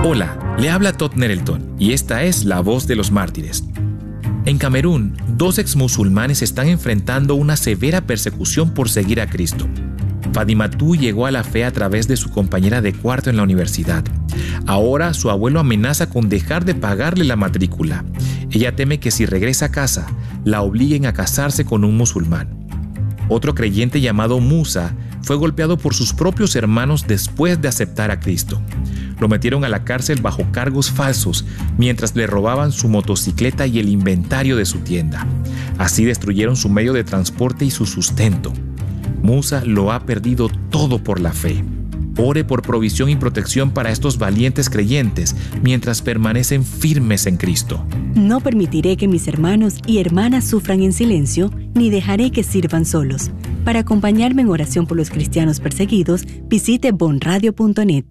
Hola, le habla Todd Nettleton y esta es La Voz de los Mártires. En Camerún, 2 exmusulmanes están enfrentando una severa persecución por seguir a Cristo. Fadimatou llegó a la fe a través de su compañera de cuarto en la universidad. Ahora su abuelo amenaza con dejar de pagarle la matrícula. Ella teme que si regresa a casa, la obliguen a casarse con un musulmán. Otro creyente llamado Musa fue golpeado por sus propios hermanos después de aceptar a Cristo. Lo metieron a la cárcel bajo cargos falsos mientras le robaban su motocicleta y el inventario de su tienda. Así destruyeron su medio de transporte y su sustento. Musa lo ha perdido todo por la fe. Ore por provisión y protección para estos valientes creyentes mientras permanecen firmes en Cristo. No permitiré que mis hermanos y hermanas sufran en silencio, ni dejaré que sirvan solos. Para acompañarme en oración por los cristianos perseguidos, visite bonradio.net.